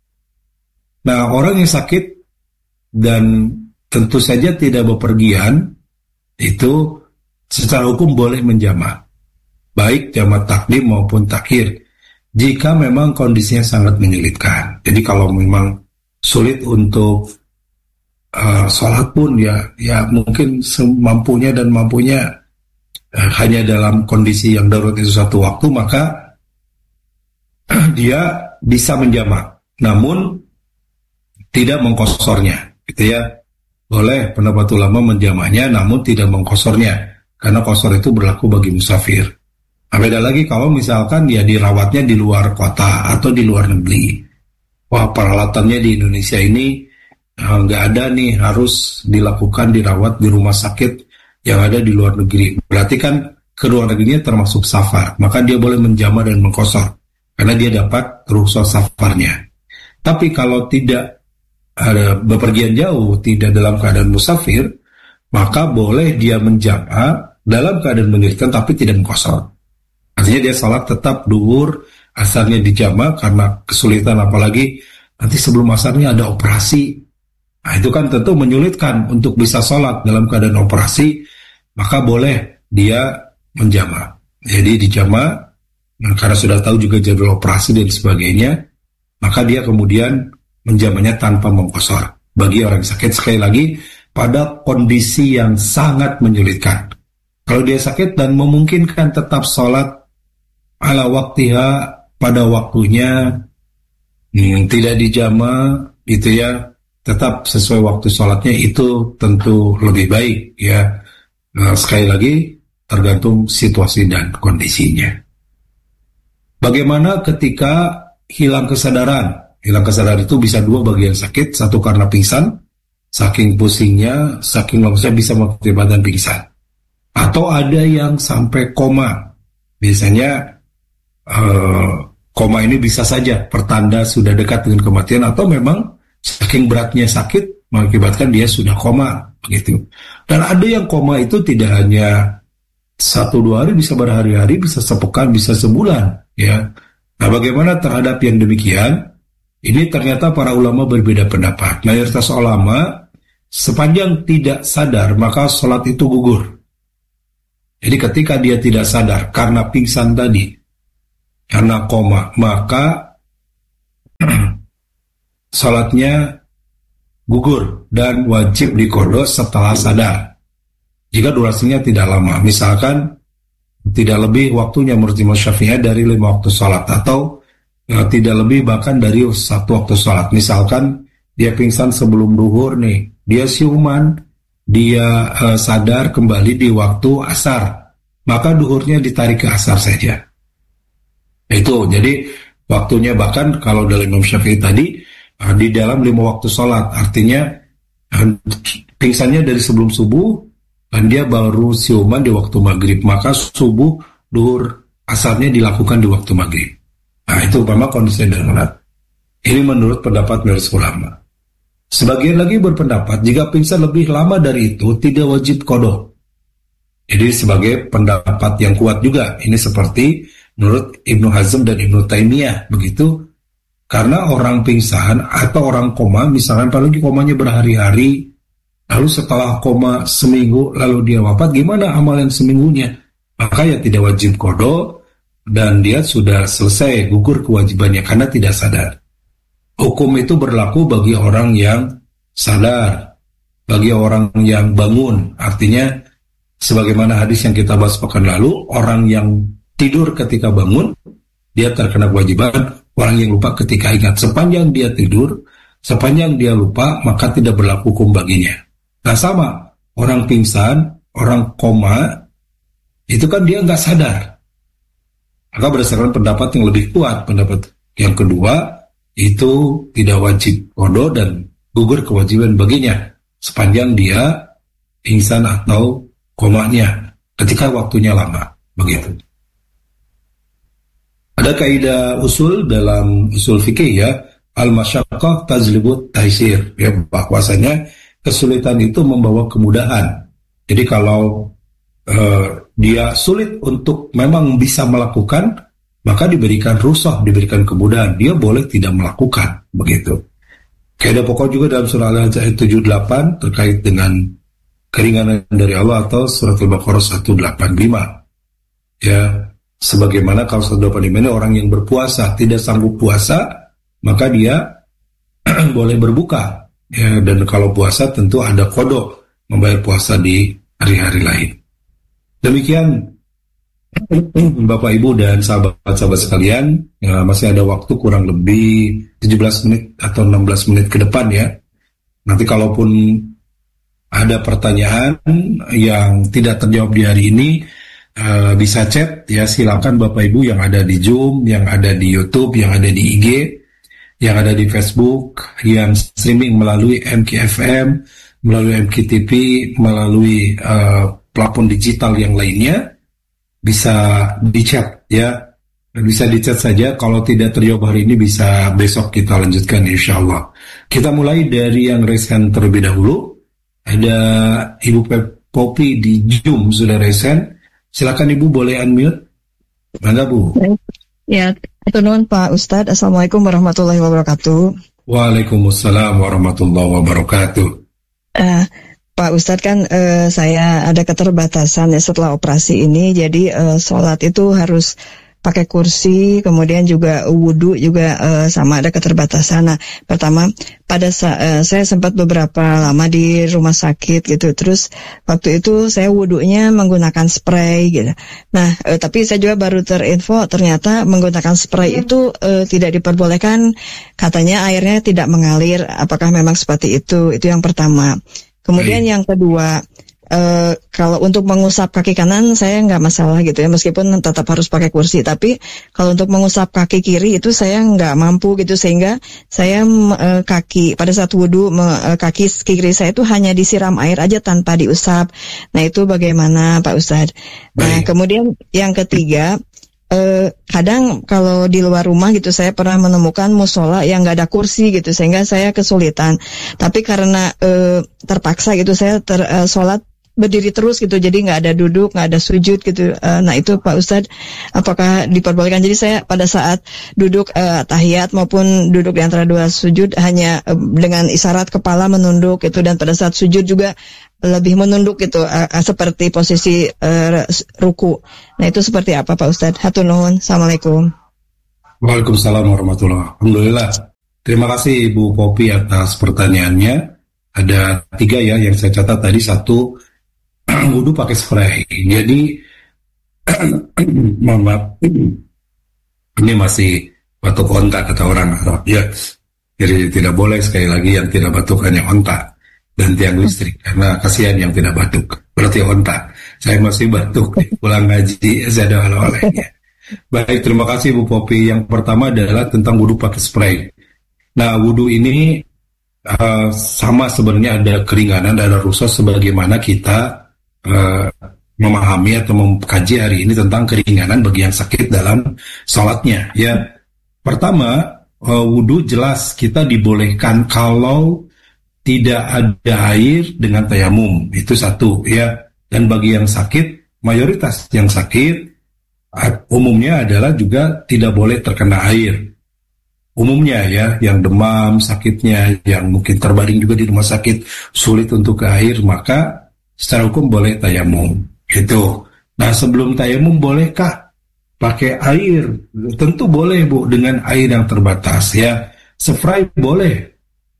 Nah, orang yang sakit dan tentu saja tidak bepergian itu secara hukum boleh menjama, baik jamak takdim maupun takhir, jika memang kondisinya sangat menyulitkan. Jadi kalau memang sulit untuk uh, sholat pun ya, ya mungkin semampunya dan mampunya uh, hanya dalam kondisi yang darurat itu satu waktu, maka uh, dia bisa menjamak, namun tidak mengqasharnya, gitu ya. Boleh pendapat ulama menjamaknya, namun tidak mengqasharnya, karena qashar itu berlaku bagi musafir. Nah, beda lagi kalau misalkan dia dirawatnya di luar kota atau di luar negeri. Wah, peralatannya di Indonesia ini nggak uh, ada nih, harus dilakukan dirawat di rumah sakit yang ada di luar negeri. Berarti kan ke luar negerinya termasuk safar, maka dia boleh menjama dan mengqashar karena dia dapat rukhsah safarnya. Tapi kalau tidak ada bepergian jauh, tidak dalam keadaan musafir, maka boleh dia menjama dalam keadaan menyulitkan tapi tidak mengqashar. Artinya dia salat tetap duhur, asarnya dijama karena kesulitan, apalagi nanti sebelum asarnya ada operasi. Nah itu kan tentu menyulitkan untuk bisa salat dalam keadaan operasi, maka boleh dia menjama. Jadi dijama, nah, karena sudah tahu juga jadwal operasi dan sebagainya, maka dia kemudian menjamanya tanpa mengqashar. Bagi orang sakit, sekali lagi, pada kondisi yang sangat menyulitkan. Kalau dia sakit dan memungkinkan tetap salat ala waktiha, pada waktunya, hmm, tidak dijama, gitu ya, tetap sesuai waktu sholatnya, itu tentu lebih baik ya. Nah, sekali lagi tergantung situasi dan kondisinya. Bagaimana ketika hilang kesadaran? Hilang kesadaran itu bisa dua, bagi yang sakit, satu karena pingsan, saking pusingnya, saking lemesnya bisa mengakibatkan pingsan, atau ada yang sampai koma. Biasanya Uh, koma ini bisa saja pertanda sudah dekat dengan kematian, atau memang saking beratnya sakit mengakibatkan dia sudah koma, begitu. Dan ada yang koma itu tidak hanya satu dua hari, bisa berhari-hari, bisa sepekan, bisa sebulan, ya. Nah, bagaimana terhadap yang demikian? Ini ternyata para ulama berbeda pendapat. Mayoritas ulama, sepanjang tidak sadar maka sholat itu gugur. Jadi ketika dia tidak sadar karena pingsan tadi, karena koma, maka salatnya gugur dan wajib diqadha setelah sadar. jika durasinya tidak lama. Misalkan tidak lebih waktunya menurut Imam Syafi'i dari lima waktu sholat, atau uh, tidak lebih bahkan dari satu waktu sholat. Misalkan dia pingsan sebelum duhur nih, dia siuman, dia uh, sadar kembali di waktu asar, maka duhurnya ditarik ke asar saja. Itu jadi waktunya, bahkan kalau dalam Imam Syafi'i tadi uh, di dalam lima waktu sholat, artinya uh, pingsannya dari sebelum subuh dan dia baru siuman di waktu maghrib, maka subuh, duhur, asarnya dilakukan di waktu maghrib. Nah itu memang kondisi darurat. Ini menurut pendapat majelis ulama. Sebagian lagi berpendapat jika pingsan lebih lama dari itu tidak wajib qada. Jadi sebagai pendapat yang kuat juga. Ini seperti menurut Ibnu Hazm dan Ibnu Taimiyah begitu. Karena orang pingsan atau orang koma, misalkan apalagi komanya berhari-hari, lalu setelah koma seminggu lalu dia wafat, gimana amalan seminggunya? Maka ya tidak wajib qada dan dia sudah selesai gugur kewajibannya karena tidak sadar. Hukum itu berlaku bagi orang yang sadar, bagi orang yang bangun. Artinya, sebagaimana hadis yang kita bahas pekan lalu, orang yang tidur ketika bangun, dia terkena kewajiban. Orang yang lupa ketika ingat, sepanjang dia tidur, sepanjang dia lupa, maka tidak berlaku hukum baginya. Nah sama, orang pingsan, orang koma, itu kan dia nggak sadar. Maka berdasarkan pendapat yang lebih kuat, pendapat yang kedua, itu tidak wajib qada dan gugur kewajiban baginya sepanjang dia pingsan atau komanya ketika waktunya lama, begitu. Ada kaidah usul dalam usul fikih ya, al-masyaqqah tajlibut taisir, ya, bahwasanya kesulitan itu membawa kemudahan. Jadi kalau uh, dia sulit untuk memang bisa melakukan, maka diberikan rukhsah, diberikan kemudahan, dia boleh tidak melakukan, begitu. Kaidah pokok juga dalam surah Al-Ahzab ayat tujuh puluh delapan terkait dengan keringanan dari Allah, atau surat Al-Baqarah seratus delapan puluh lima. Ya, sebagaimana kalau seratus delapan puluh lima ini orang yang berpuasa tidak sanggup puasa, maka dia boleh berbuka. Ya, dan kalau puasa tentu ada qada, membayar puasa di hari-hari lain. Demikian Bapak Ibu dan sahabat-sahabat sekalian, ya, masih ada waktu kurang lebih tujuh belas menit atau enam belas menit ke depan ya. Nanti kalaupun ada pertanyaan yang tidak terjawab di hari ini, uh, bisa chat ya, silakan Bapak Ibu yang ada di Zoom, yang ada di YouTube, yang ada di I G, yang ada di Facebook, yang streaming melalui M K F M, melalui M K T V, melalui uh, platform digital yang lainnya. Bisa di-chat ya, bisa di-chat saja. Kalau tidak terjawab hari ini, bisa besok kita lanjutkan insya Allah. Kita mulai dari yang raise hand terlebih dahulu. Ada Ibu Popi di Zoom sudah raise hand. Silakan Ibu, boleh unmute. Mangga Bu. Ya, Tunun Pak Ustadz. Assalamualaikum warahmatullahi wabarakatuh. Waalaikumsalam warahmatullahi wabarakatuh. Uh, Pak Ustadz kan uh, saya ada keterbatasan ya setelah operasi ini, jadi uh, sholat itu harus pakai kursi, kemudian juga wudhu juga uh, sama ada keterbatasan. Nah, pertama pada sa- uh, saya sempat beberapa lama di rumah sakit gitu, terus waktu itu saya wudhunya menggunakan spray gitu. Nah, uh, tapi saya juga baru terinfo ternyata menggunakan spray itu uh, tidak diperbolehkan, katanya airnya tidak mengalir. Apakah memang seperti itu? Itu yang pertama. Kemudian yang kedua, uh, kalau untuk mengusap kaki kanan saya nggak masalah gitu ya, meskipun tetap harus pakai kursi. Tapi kalau untuk mengusap kaki kiri itu saya nggak mampu gitu, sehingga saya uh, kaki pada saat wudhu uh, kaki kiri saya itu hanya disiram air aja tanpa diusap. Nah itu bagaimana Pak Ustadz? Nah kemudian yang ketiga, Uh, kadang kalau di luar rumah gitu saya pernah menemukan musola yang nggak ada kursi gitu, sehingga saya kesulitan. Tapi karena uh, terpaksa gitu saya ter, uh, sholat berdiri terus gitu, jadi nggak ada duduk, nggak ada sujud gitu. Uh, nah itu Pak Ustadz, apakah diperbolehkan? Jadi saya pada saat duduk uh, tahiyat maupun duduk di antara dua sujud hanya uh, dengan isyarat kepala menunduk gitu, dan pada saat sujud juga lebih menunduk gitu, uh, uh, seperti posisi uh, ruku. Nah itu seperti apa Pak Ustadz? Hatur nuhun. Assalamualaikum. Waalaikumsalam warahmatullahi wabarakatuh. Alhamdulillah. Terima kasih Ibu Popi atas pertanyaannya. Ada tiga ya yang saya catat tadi. Satu, wudhu pakai spray. Jadi mohon maaf, ini masih batuk onta kata orang Arab ya. Jadi tidak boleh, sekali lagi, yang tidak batuk hanya onta dan tiang listrik, karena kasihan yang tidak batuk, berarti onta. Saya masih batuk, pulang ngaji saya ada oleh-olehnya. Baik, terima kasih Bu Popi. Yang pertama adalah tentang wudhu pakai spray. Nah, wudhu ini uh, sama sebenarnya, ada keringanan, ada rukhsah sebagaimana kita uh, memahami atau mengkaji hari ini tentang keringanan bagi yang sakit dalam sholatnya. Ya, pertama, uh, wudhu jelas kita dibolehkan kalau tidak ada air dengan tayamum, itu satu ya. Dan bagi yang sakit, mayoritas yang sakit umumnya adalah juga tidak boleh terkena air. Umumnya ya, yang demam, sakitnya, yang mungkin terbaring juga di rumah sakit, sulit untuk ke air, maka secara hukum boleh tayamum. Itu. Nah, sebelum tayamum bolehkah pakai air? Tentu boleh, Bu, dengan air yang terbatas ya. Spray boleh.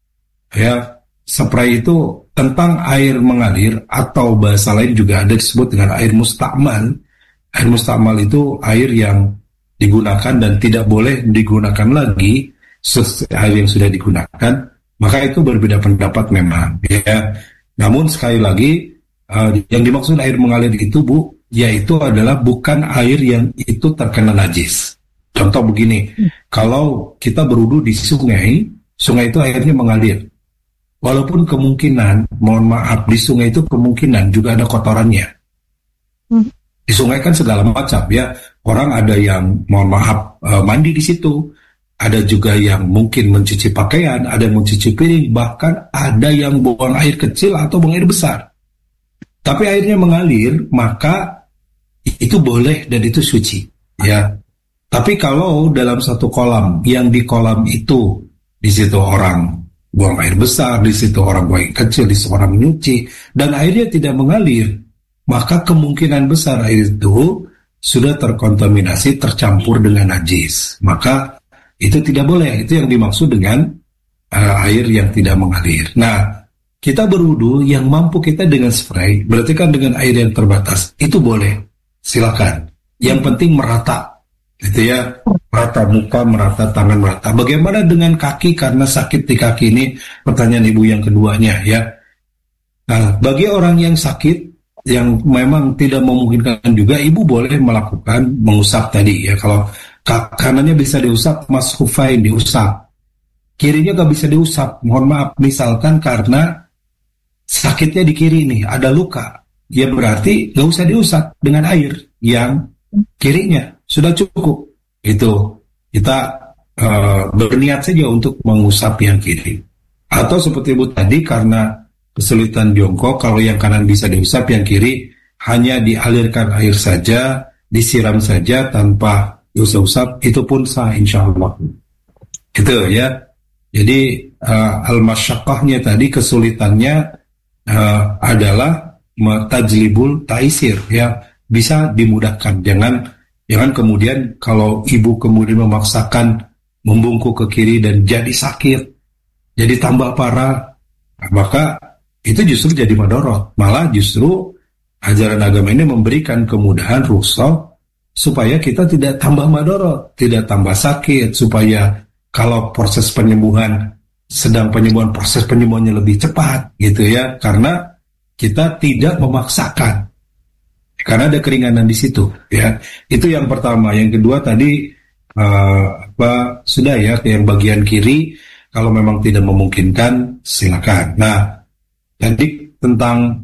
Ya, spray itu tentang air mengalir, atau bahasa lain juga ada disebut dengan air mustakmal. Air mustakmal itu air yang digunakan dan tidak boleh digunakan lagi air yang sudah digunakan. Maka itu berbeda pendapat memang ya. Namun sekali lagi, uh, yang dimaksud air mengalir itu, Bu, yaitu adalah bukan air yang itu terkena najis. Contoh begini, kalau kita berwudu di sungai, sungai itu airnya mengalir. Walaupun kemungkinan, mohon maaf, di sungai itu kemungkinan juga ada kotorannya. Hmm. Di sungai kan segala macam ya. Orang ada yang, mohon maaf, uh, mandi di situ. Ada juga yang mungkin mencuci pakaian, ada yang mencuci piring, bahkan ada yang buang air kecil atau buang air besar. Tapi airnya mengalir, maka itu boleh dan itu suci ya. Tapi kalau dalam satu kolam, yang di kolam itu di situ orang buang air besar, di situ orang buang air kecil, di situ orang menyuci, dan airnya tidak mengalir, maka kemungkinan besar air itu sudah terkontaminasi, tercampur dengan najis. Maka itu tidak boleh. Itu yang dimaksud dengan uh, air yang tidak mengalir. Nah, kita berwudu yang mampu kita dengan spray, berarti kan dengan air yang terbatas, itu boleh. Silakan. Yang penting merata. Gitu ya, merata muka, merata tangan, merata. Bagaimana dengan kaki karena sakit di kaki ini? Pertanyaan Ibu yang keduanya ya. Nah, bagi orang yang sakit, yang memang tidak memungkinkan juga, Ibu boleh melakukan mengusap tadi ya. Kalau kanannya bisa diusap, mas hufain diusap. Kirinya gak bisa diusap, mohon maaf, misalkan karena sakitnya di kiri nih, ada luka, ya berarti gak usah diusap dengan air yang kirinya, sudah cukup. Itu kita uh, berniat saja untuk mengusap yang kiri. Atau seperti Ibu tadi, karena kesulitan jongkok, kalau yang kanan bisa diusap, yang kiri hanya dialirkan air saja, disiram saja tanpa diusap-usap, itu pun sah insya Allah. Gitu ya. Jadi uh, al-masyaqqahnya tadi, kesulitannya uh, adalah tajlibul taisir ya, bisa dimudahkan. Jangan jangan kemudian kalau Ibu kemudian memaksakan membungkuk ke kiri dan jadi sakit, jadi tambah parah, maka itu justru jadi madorot. Malah justru ajaran agama ini memberikan kemudahan, rukhsah, supaya kita tidak tambah madorot, tidak tambah sakit, supaya kalau proses penyembuhan, sedang penyembuhan, proses penyembuhannya lebih cepat gitu ya, karena kita tidak memaksakan, karena ada keringanan di situ ya. Itu yang pertama. Yang kedua tadi uh, apa sudah ya, yang bagian kiri kalau memang tidak memungkinkan silakan. Nah, tadi tentang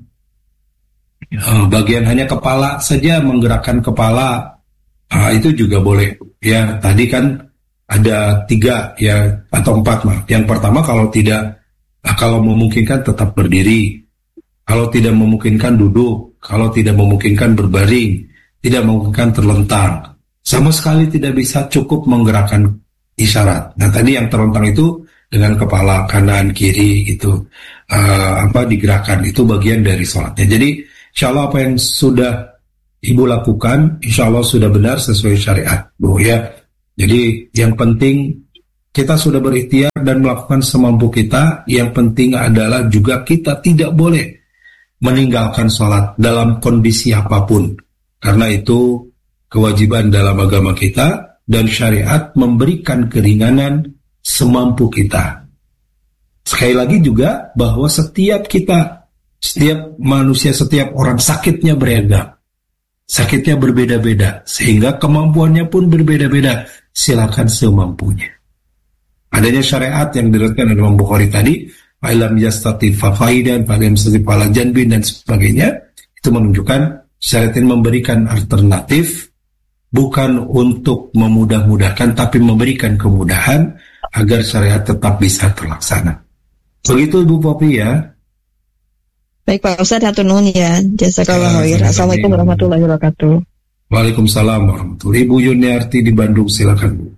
uh, bagian hanya kepala saja, menggerakkan kepala, uh, itu juga boleh ya. Tadi kan ada tiga ya, atau empat mah. Yang pertama, kalau tidak, uh, kalau memungkinkan tetap berdiri. Kalau tidak memungkinkan duduk, kalau tidak memungkinkan berbaring, tidak memungkinkan terlentang. Sama sekali tidak bisa cukup menggerakkan isyarat. Nah, tadi yang terlentang itu dengan kepala kanan kiri itu uh, apa digerakkan, itu bagian dari sholatnya. Jadi insya Allah apa yang sudah Ibu lakukan, insya Allah sudah benar sesuai syariat, Bu ya. Jadi yang penting kita sudah berikhtiar dan melakukan semampu kita. Yang penting adalah juga kita tidak boleh meninggalkan sholat dalam kondisi apapun. Karena itu kewajiban dalam agama kita dan syariat memberikan keringanan semampu kita. Sekali lagi juga bahwa setiap kita, setiap manusia, setiap orang sakitnya beragam. Sakitnya berbeda-beda, sehingga kemampuannya pun berbeda-beda. Silakan semampunya. Adanya syariat yang diriwayatkan oleh Imam Bukhari tadi, fa'ilam yastati fafaidan, fa'ilam yastati fala janbin, dan sebagainya, itu menunjukkan syariat ini memberikan alternatif, bukan untuk memudah-mudahkan, tapi memberikan kemudahan agar syariat tetap bisa terlaksana. Begitu Ibu Popi ya. Baik Pak Ustadz, hatur nuhun ya. Jazakallahu khairan. Assalamualaikum warahmatullahi wabarakatuh. Waalaikumsalam warahmatullahi wabarakatuh. Ibu Yuniarti di Bandung, silakan Bu.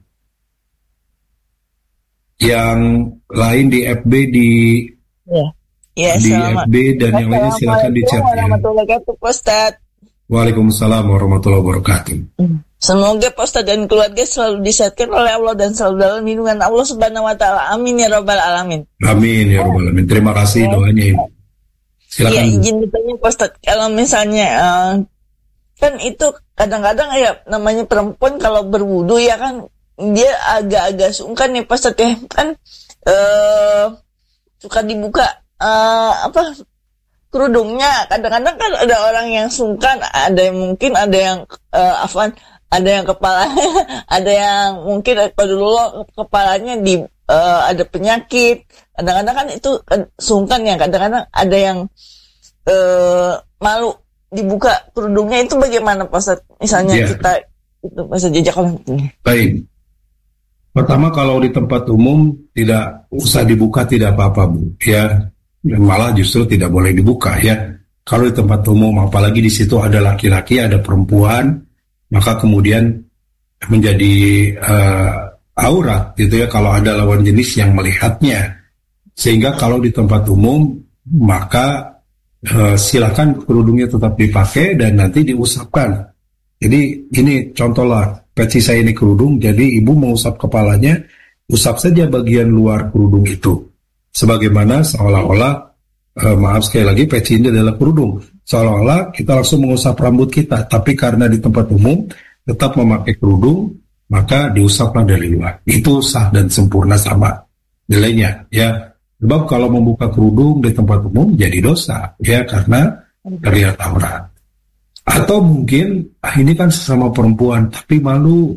Yang lain di F B di ya. Ya, di F B dan yang lainnya silakan di chat ya. Warahmatullahi wabarakatuh Pak Ustadz. Waalaikumsalam warahmatullahi wabarakatuh. Semoga Pak Ustadz dan keluarga selalu disehatkan oleh Allah dan selalu dalam lindungan Allah Subhanahu wa taala. Amin ya rabbal alamin. Amin ya rabbal alamin. Terima kasih doanya Ibu. Silakan. Iya, izin bertanya Pak Ustadz, kalau misalnya uh, kan itu kadang-kadang ya namanya perempuan kalau berwudu ya kan dia agak-agak sungkan nih Pak Ustadz ya kan uh, suka dibuka uh, apa kerudungnya. Kadang-kadang kan ada orang yang sungkan, ada yang mungkin ada yang uh, afan, ada yang kepala, ada yang mungkin kalau dulu kepalanya di uh, ada penyakit. Kadang-kadang kan itu sungkan ya, kadang-kadang ada yang uh, malu dibuka kerudungnya. Itu bagaimana Pak Ustadz? Misalnya ya. Kita itu Pak Ustadz jejak orang. Baik. Pertama kalau di tempat umum tidak usah dibuka, tidak apa-apa Bu. Ya, malah justru tidak boleh dibuka ya. Kalau di tempat umum, apalagi di situ ada laki-laki, ada perempuan, maka kemudian menjadi uh, aurat gitu ya kalau ada lawan jenis yang melihatnya. Sehingga kalau di tempat umum maka uh, silakan kerudungnya tetap dipakai dan nanti diusapkan. Jadi ini contohlah, peci saya ini kerudung, jadi ibu mengusap kepalanya, usap saja bagian luar kerudung itu. Sebagaimana seolah-olah, uh, maaf sekali lagi, peci ini adalah kerudung. Seolah-olah kita langsung mengusap rambut kita, tapi karena di tempat umum tetap memakai kerudung, maka diusaplah dari luar. Itu sah dan sempurna sama nilainya ya. Sebab kalau membuka kerudung di tempat umum jadi dosa ya, karena terlihat aurat. Atau mungkin ah, ini kan sesama perempuan tapi malu,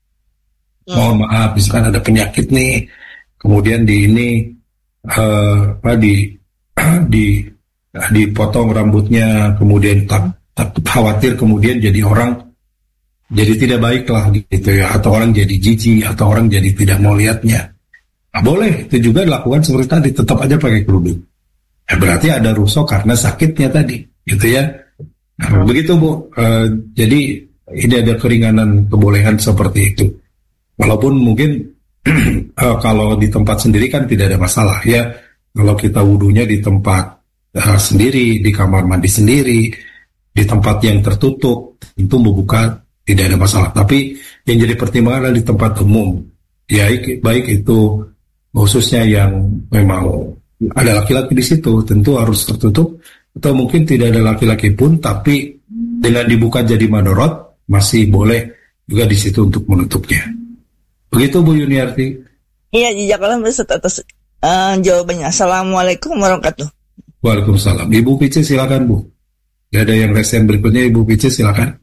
mohon maaf misalkan ada penyakit nih, kemudian di ini uh, apa di di dipotong rambutnya, kemudian tak, tak khawatir kemudian jadi orang jadi tidak baik lah gitu ya, atau orang jadi jijik, atau orang jadi tidak mau lihatnya. Nah, boleh, itu juga dilakukan seperti tadi, tetap aja pakai kerudung. Ya, berarti ada rusuk karena sakitnya tadi, gitu ya. Nah, begitu Bu. Uh, jadi ini ada keringanan kebolehan seperti itu. Walaupun mungkin uh, kalau di tempat sendiri kan tidak ada masalah ya. Kalau kita wudunya di tempat uh, sendiri, di kamar mandi sendiri, di tempat yang tertutup, itu membuka tidak ada masalah. Tapi yang jadi pertimbangan adalah di tempat umum. Ya, baik itu khususnya yang memang ada laki-laki di situ, tentu harus tertutup. Atau mungkin tidak ada laki-laki pun, tapi dengan dibuka jadi madorot, masih boleh juga di situ untuk menutupnya. Begitu Bu Yuniarti. Iya, jazakallah Ustaz atas uh, jawabannya. Assalamualaikum warahmatullahi wabarakatuh. Waalaikumsalam. Ibu Pice silakan Bu. Gak ada yang resen berikutnya, Ibu Pice silakan.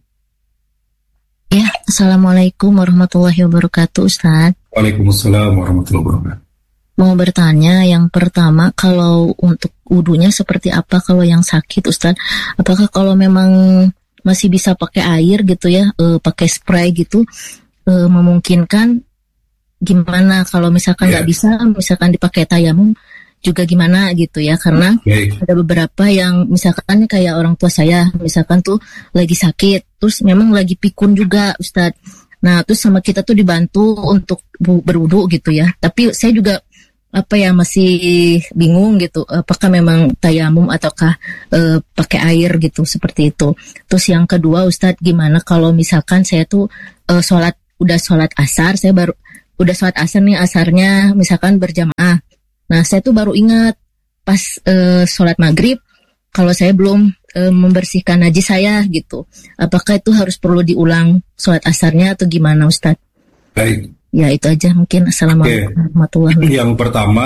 Ya, Assalamualaikum warahmatullahi wabarakatuh Ustaz. Waalaikumsalam warahmatullahi wabarakatuh. Mau bertanya, yang pertama, kalau untuk wudunya seperti apa kalau yang sakit Ustaz? Apakah kalau memang masih bisa pakai air gitu ya, e, pakai spray gitu, e, memungkinkan? Gimana kalau misalkan nggak yeah. bisa, misalkan dipakai tayamum juga gimana gitu ya? Karena okay. ada beberapa yang misalkan kayak orang tua saya, misalkan tuh lagi sakit, terus memang lagi pikun juga Ustaz. Nah, terus sama kita tuh dibantu untuk berwudu gitu ya. Tapi saya juga apa ya masih bingung gitu, apakah memang tayamum ataukah e, pakai air gitu, seperti itu. Terus yang kedua Ustadz, gimana kalau misalkan saya tuh e, sholat udah sholat asar, saya baru udah sholat asar nih, asarnya misalkan berjamaah. Nah saya tuh baru ingat pas e, sholat maghrib kalau saya belum e, membersihkan najis saya gitu. Apakah itu harus perlu diulang sholat asarnya atau gimana Ustadz? Baik. Ya itu aja mungkin. Assalamualaikum warahmatullahi wabarakatuh. Yang pertama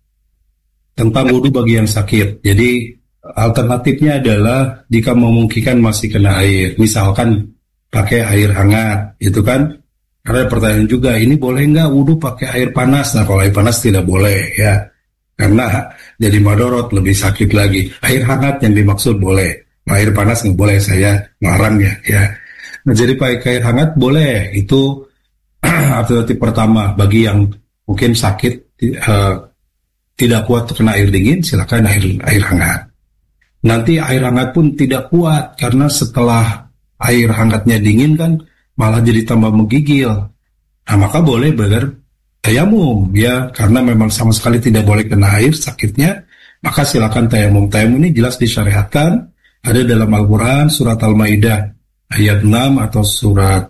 tentang wudhu bagi yang sakit. Jadi alternatifnya adalah jika memungkinkan masih kena air, misalkan pakai air hangat, itu kan? Karena pertanyaan juga, ini boleh nggak wudhu pakai air panas? Nah kalau air panas tidak boleh ya, karena jadi madorot, lebih sakit lagi. Air hangat yang dimaksud boleh, air panas nggak boleh, saya ngelarang ya. ya. Nah jadi pakai air hangat boleh, itu alternatif pertama bagi yang mungkin sakit uh, tidak kuat kena air dingin, silakan air air hangat. Nanti air hangat pun tidak kuat karena setelah air hangatnya dingin kan malah jadi tambah menggigil. Nah maka boleh bertayamum ya, karena memang sama sekali tidak boleh kena air sakitnya, maka silakan tayamum. Tayamum ini jelas disyariatkan, ada dalam Al-Quran surat Al-Maidah ayat enam atau surat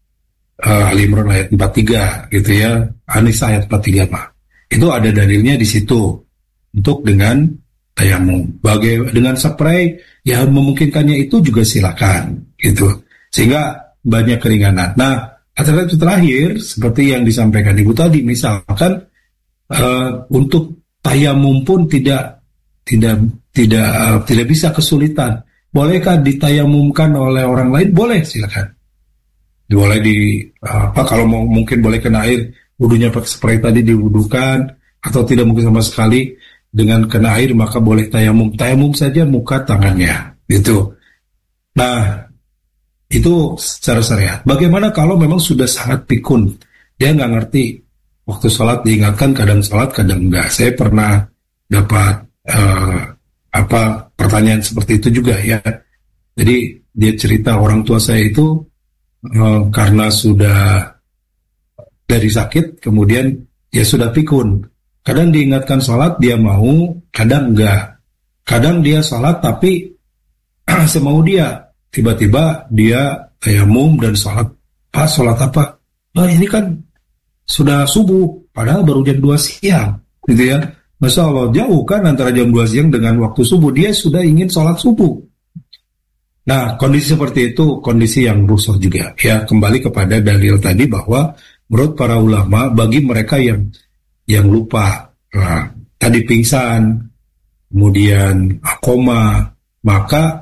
uh, Al-Imran ayat empat puluh tiga gitu ya, An-Nisa ayat empat puluh tiga Pak. Itu ada dalilnya di situ untuk dengan tayamum. Bagai dengan spray yang memungkinkannya itu juga silakan gitu, sehingga banyak keringanan. Nah, alternatif terakhir seperti yang disampaikan Ibu tadi, misalkan uh, untuk tayamum pun tidak tidak tidak uh, tidak bisa kesulitan. Bolehkah ditayamumkan oleh orang lain? Boleh, silakan. Boleh di uh, apa kalau mau mungkin boleh kena air, wudunya pakai spray tadi diwudukan, atau tidak mungkin sama sekali dengan kena air maka boleh tayamum. Tayamum saja muka tangannya gitu. Nah, itu secara syariat. Bagaimana kalau memang sudah sangat pikun, dia nggak ngerti waktu sholat diingatkan, kadang sholat kadang enggak. Saya pernah dapat uh, apa pertanyaan seperti itu juga ya. Jadi dia cerita orang tua saya itu uh, karena sudah dari sakit kemudian ya sudah pikun. Kadang diingatkan sholat dia mau, kadang enggak. Kadang dia sholat tapi semau dia. Tiba-tiba dia tayamum dan sholat. Pak, sholat apa? Nah ini kan sudah subuh, padahal baru jam dua siang, gitu ya. Masya Allah, jauh kan antara jam dua siang dengan waktu subuh. Dia sudah ingin sholat subuh. Nah, kondisi seperti itu, kondisi yang rusak juga. Ya, kembali kepada dalil tadi bahwa menurut para ulama, bagi mereka yang yang lupa, nah, tadi pingsan, kemudian koma, maka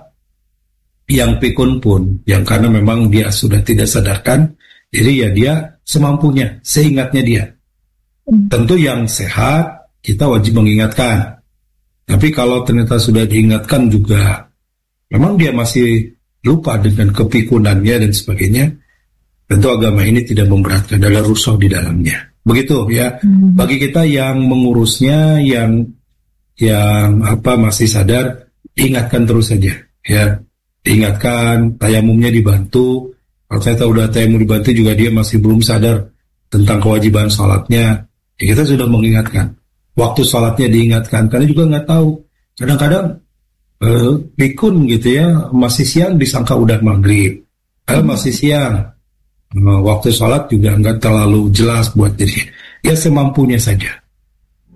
yang pikun pun, yang karena memang dia sudah tidak sadarkan, jadi ya dia semampunya, seingatnya dia. Tentu yang sehat, kita wajib mengingatkan. Tapi kalau ternyata sudah diingatkan juga, memang dia masih lupa dengan kepikunannya dan sebagainya, tentu agama ini tidak memberatkan, adalah rusuh di dalamnya. Begitu ya. Hmm. Bagi kita yang mengurusnya, yang yang apa masih sadar, ingatkan terus saja ya. Diingatkan, tayamumnya dibantu. Kalau saya tahu udah tayamum dibantu juga dia masih belum sadar tentang kewajiban sholatnya, ya kita sudah mengingatkan. Waktu sholatnya diingatkan, karena juga nggak tahu. Kadang-kadang eh, pikun gitu ya, masih siang disangka udah maghrib. Kalau masih siang, eh, waktu sholat juga nggak terlalu jelas buat diri. Ya semampunya saja.